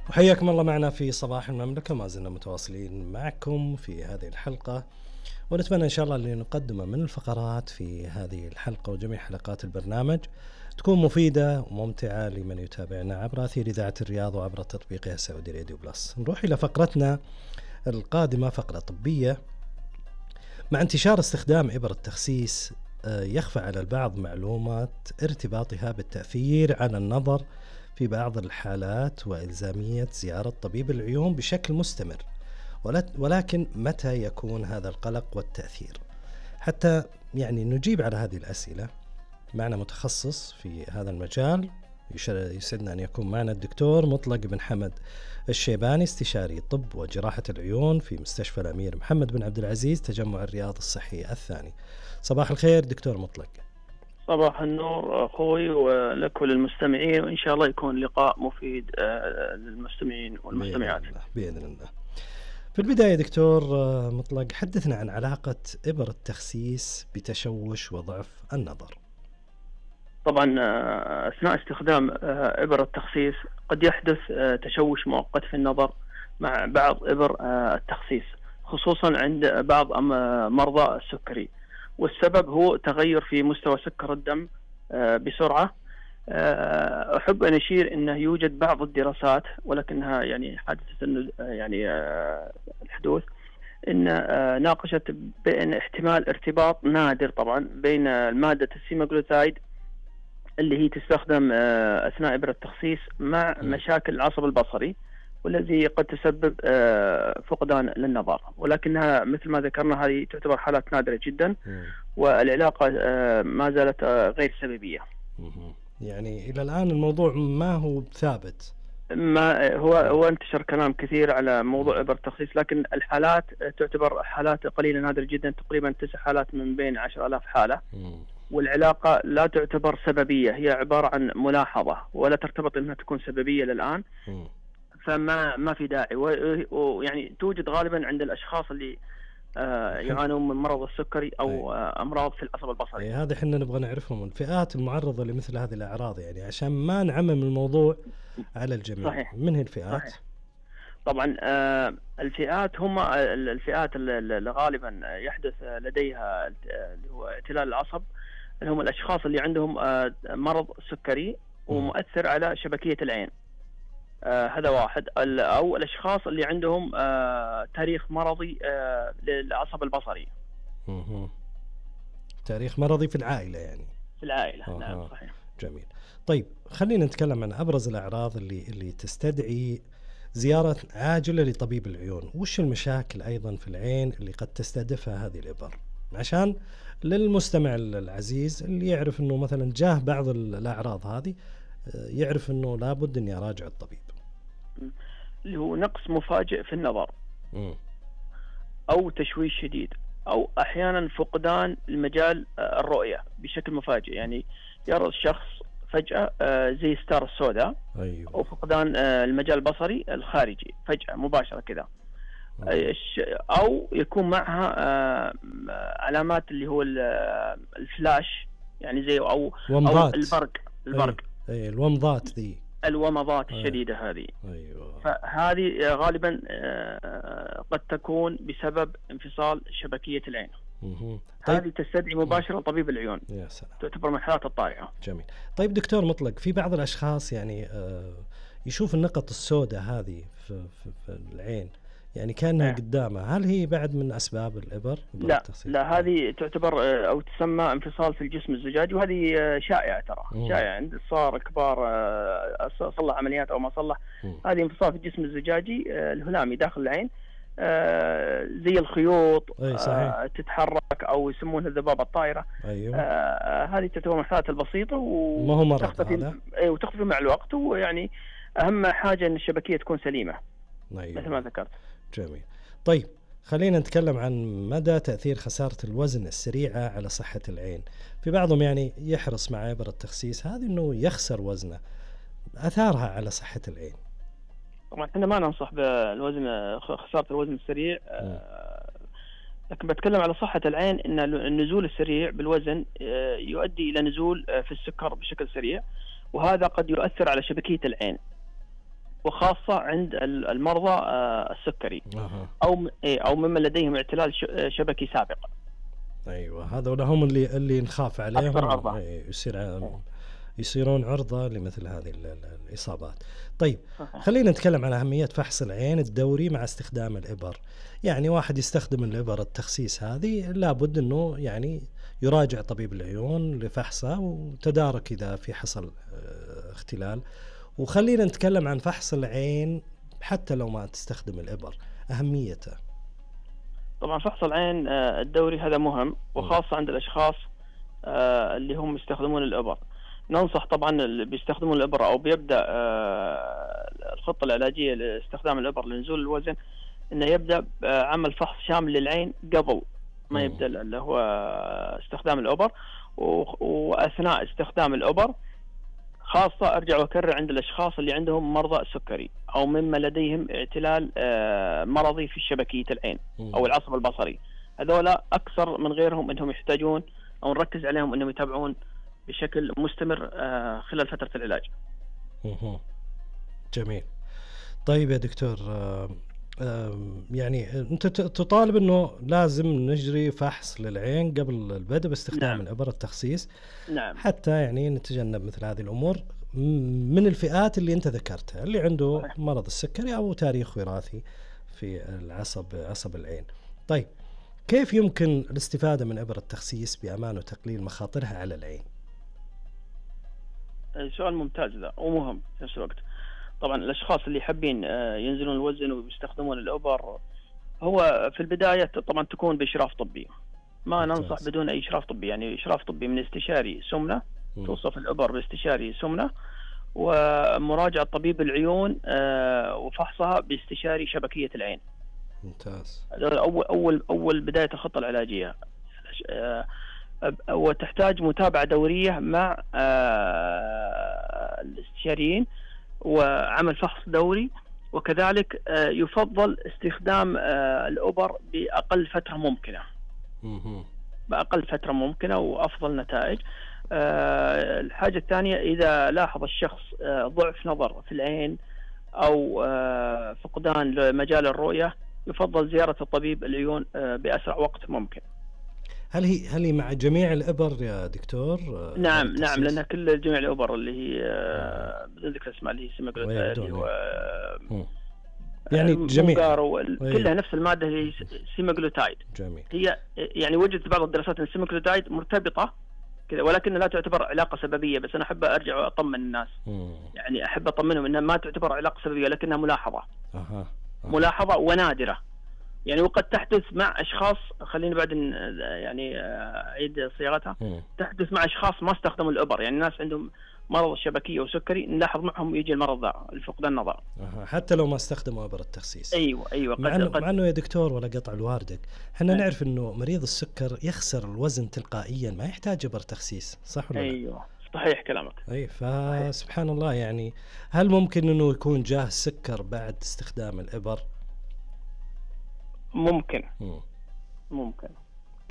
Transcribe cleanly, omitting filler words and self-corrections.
وحياكم الله معنا في صباح المملكة. ما زلنا متواصلين معكم في هذه الحلقة، ونتمنى إن شاء الله اللي نقدمه من الفقرات في هذه الحلقة وجميع حلقات البرنامج تكون مفيدة وممتعة لمن يتابعنا عبر أثير إذاعة الرياض وعبر تطبيقها سعودي راديو بلس. نروح إلى فقرتنا القادمة، فقرة طبية. مع انتشار استخدام إبر التخسيس يخفى على البعض معلومات ارتباطها بالتأثير على النظر في بعض الحالات وإلزامية زيارة طبيب العيون بشكل مستمر، ولكن متى يكون هذا القلق والتأثير؟ حتى نجيب على هذه الأسئلة معنا متخصص في هذا المجال. يسعدنا أن يكون معنا الدكتور مطلق بن حمد الشيباني، استشاري طب وجراحة العيون في مستشفى الأمير محمد بن عبد العزيز تجمع الرياض الصحي الثاني. صباح الخير دكتور مطلق. صباح النور أخوي ولك وللمستمعين، وإن شاء الله يكون لقاء مفيد للمستمعين والمستمعات بإذن الله. في البداية دكتور مطلق، حدثنا عن علاقة إبر التخسيس بتشوش وضعف النظر. طبعا أثناء استخدام إبر التخسيس قد يحدث تشوش مؤقت في النظر مع بعض إبر التخسيس، خصوصا عند بعض مرضى السكري، والسبب هو تغير في مستوى سكر الدم بسرعة. أحب أن أشير أنه يوجد بعض الدراسات، ولكنها حادثة الحدوث، أن ناقشت بأن احتمال ارتباط نادر طبعا بين المادة السيماغلوتايد اللي هي تستخدم أثناء إبرة التخسيس مع مشاكل العصب البصري، والذي قد تسبب فقدان للنظر، ولكنها مثل ما ذكرنا هذه تعتبر حالات نادرة جدا، والعلاقة ما زالت غير سببية. إلى الآن الموضوع ما هو ثابت. ما هو انتشر كلام كثير على موضوع إبر التخسيس، لكن الحالات تعتبر حالات قليلة نادرة جدا، تقريبا 9 حالات من بين 10,000 حالة. والعلاقة لا تعتبر سببية، هي عبارة عن ملاحظة ولا ترتبط أنها تكون سببية للآن. فما في داعي، توجد غالبا عند الأشخاص اللي يعانون من مرض السكري أو أمراض في العصب البصري. هذا احنا نبغى نعرفهم الفئات المعرضة لمثل هذه الأعراض، عشان ما نعمم الموضوع على الجميع. صحيح. من هي الفئات؟ صحيح. طبعا الفئات هم الفئات اللي غالبا يحدث لديها اللي هو اعتلال العصب، اللي هم الأشخاص اللي عندهم مرض سكري ومؤثر على شبكية العين. هذا واحد. أو الأشخاص اللي عندهم تاريخ مرضي للعصب البصري. تاريخ مرضي في العائلة في العائلة. نعم صحيح. جميل. طيب خلينا نتكلم عن أبرز الأعراض اللي تستدعي زيارة عاجلة لطبيب العيون. وش المشاكل أيضا في العين اللي قد تستهدفها هذه الإبر، عشان للمستمع العزيز اللي يعرف أنه مثلا جاه بعض الأعراض هذه يعرف أنه لابد أن يراجع الطبيب. اللي هو نقص مفاجئ في النظر، أو تشويش شديد، أو أحيانا فقدان المجال الرؤية بشكل مفاجئ، يرى الشخص فجأة زي ستار السوداء. أيوة. أو فقدان المجال البصري الخارجي فجأة مباشرة كذا. أو يكون معها علامات اللي هو الفلاش، زي أو البرق. الومضات ذي، الومضات الشديدة هذه. أيوة. فهذه غالبا قد تكون بسبب انفصال شبكية العين. طيب. هذه تستدعي مباشرة طبيب العيون. يا سلام. تعتبر من الحالات الطارئة. جميل. طيب دكتور مطلق، في بعض الأشخاص يشوف النقط السوداء هذه في العين، كأنها قدامه، هل هي بعد من أسباب الإبر؟ لا هذه تعتبر أو تسمى انفصال في الجسم الزجاجي، وهذه شائعة ترى. شائعة عند الصغار الكبار، صلح عمليات أو ما صلح. هذه انفصال في الجسم الزجاجي الهلامي داخل العين، زي الخيوط. تتحرك أو يسمونها الذبابة الطائرة. أيوة. هذه تعتبر من الحالات البسيطة ما هو مرض هذا. وتختفي مع الوقت، أهم حاجة أن الشبكية تكون سليمة. أيوة. مثل ما ذكرت. جميل. طيب خلينا نتكلم عن مدى تأثير خسارة الوزن السريعة على صحة العين. في بعضهم يحرص مع إبر التخسيس هذه أنه يخسر وزنه، أثارها على صحة العين. طبعا احنا ما ننصح بالوزن، خسارة الوزن السريع. لكن بتكلم على صحة العين، ان النزول السريع بالوزن يؤدي الى نزول في السكر بشكل سريع، وهذا قد يؤثر على شبكية العين. وخاصة عند المرضى السكري أو ممن لديهم اعتلال شبكي سابق. أيوة، هذول هم اللي نخاف عليهم يصيرون عرضة لمثل هذه الإصابات. طيب خلينا نتكلم عن أهمية فحص العين الدوري مع استخدام الإبر. يعني واحد يستخدم الإبر التخسيس هذه لابد أنه يعني يراجع طبيب العيون لفحصه وتدارك إذا في حصل اختلال. وخلينا نتكلم عن فحص العين حتى لو ما تستخدم الإبر، أهميته. طبعا فحص العين الدوري هذا مهم، وخاصة عند الأشخاص اللي هم يستخدمون الإبر. ننصح طبعا اللي بيستخدمون الإبر أو بيبدأ الخطة العلاجية لاستخدام الإبر لنزول الوزن، إنه يبدأ بعمل فحص شامل للعين قبل ما يبدأ اللي هو استخدام الإبر، وأثناء استخدام الإبر. خاصة أرجع وأكرر عند الأشخاص اللي عندهم مرضى السكري أو مما لديهم اعتلال مرضي في شبكية العين أو العصب البصري، هذولا أكثر من غيرهم أنهم يحتاجون أو نركز عليهم أنهم يتابعون بشكل مستمر خلال فترة العلاج. جميل. طيب يا دكتور، يعني أنت تطالب أنه لازم نجري فحص للعين قبل البدء باستخدام الإبر التخسيس. نعم. حتى يعني نتجنب مثل هذه الأمور من الفئات اللي أنت ذكرتها، اللي عنده مرض السكري أو تاريخ وراثي في عصب العين. طيب كيف يمكن الاستفادة من إبر التخسيس بأمان وتقليل مخاطرها على العين؟ سؤال ممتاز ذا ومهم في نفس الوقت. طبعا الأشخاص اللي حابين ينزلون الوزن ويستخدمون الإبر، هو في البداية طبعا تكون بإشراف طبي. ما ننصح بدون أي إشراف طبي، يعني إشراف طبي من استشاري سمنة، توصف الإبر باستشاري سمنة، ومراجعة طبيب العيون وفحصها باستشاري شبكية العين. ممتاز. أول بداية الخطة العلاجية. وتحتاج متابعة دورية مع الاستشاريين وعمل فحص دوري، وكذلك يفضل استخدام الإبر بأقل فترة ممكنة وأفضل نتائج. الحاجة الثانية، إذا لاحظ الشخص ضعف نظر في العين أو فقدان لمجال الرؤية، يفضل زيارة الطبيب العيون بأسرع وقت ممكن. هل هي مع جميع الإبر يا دكتور؟ نعم، لأن كل جميع الإبر اللي هي بدون ذكر اسمها، اللي هي سيماغلوتايد يعني جميع كلها نفس المادة اللي هي سيماغلوتايد. جميل. هي يعني وجدت بعض الدراسات أن السيماغلوتايد مرتبطة كذا، ولكن لا تعتبر علاقة سببية. بس أنا أحب أرجع وأطمن الناس. يعني أحب أطمنهم أنها ما تعتبر علاقة سببية، لكنها ملاحظة ونادرة. يعني وقد تحدث مع أشخاص، خليني بعد يعني أعيد صياغتها، تحدث مع أشخاص ما استخدموا الإبر، يعني ناس عندهم مرض الشبكية وسكري نلاحظ معهم يجي المرض ذا، الفقدان النظر، حتى لو ما استخدموا إبر التخسيس. أيوة. مع أنه يا دكتور، ولا قطع الواردك، احنا نعرف أنه مريض السكر يخسر الوزن تلقائيا، ما يحتاج إبر تخسيس، صح ولا لا؟ أيوة صحيح كلامك. فسبحان الله، يعني هل ممكن أنه يكون جاه السكر بعد استخدام الإبر؟ ممكن.